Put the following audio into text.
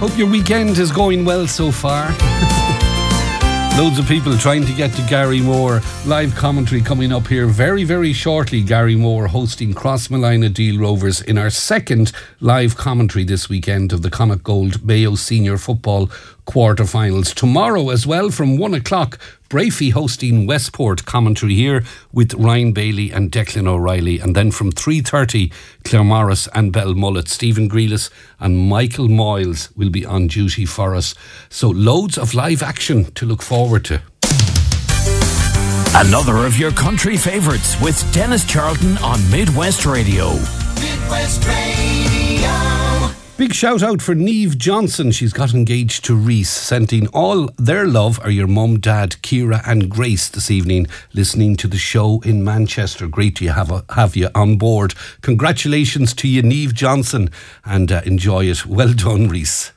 Hope your weekend is going well so far. Loads of people trying to get to Gary Moore. Live commentary coming up here very, very shortly. Gary Moore hosting Crossmolina Deal Rovers in our second live commentary this weekend of the Connacht Gold Mayo Senior Football quarterfinals. Tomorrow as well from 1 o'clock, Brafey hosting Westport, commentary here with Ryan Bailey and Declan O'Reilly. And then from 3:30, Claremorris and Belmullet. Stephen Grealis and Michael Moyles will be on duty for us. So loads of live action to look forward to. Another of your country favourites with Dennis Charlton on Midwest Radio. Midwest Radio. Big shout out for Niamh Johnson. She's got engaged to Reese. Sending all their love are your mum, dad, Ciara and Grace this evening, listening to the show in Manchester. Great to have you on board. Congratulations to you, Niamh Johnson, and enjoy it. Well done, Reese.